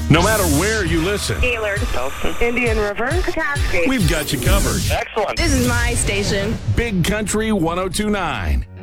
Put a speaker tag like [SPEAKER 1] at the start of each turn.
[SPEAKER 1] No matter where you listen,
[SPEAKER 2] Gaylord, Indian River, Petoskey.
[SPEAKER 1] we've got you covered.
[SPEAKER 3] Excellent.
[SPEAKER 2] This is my station.
[SPEAKER 1] Big Country 102.9.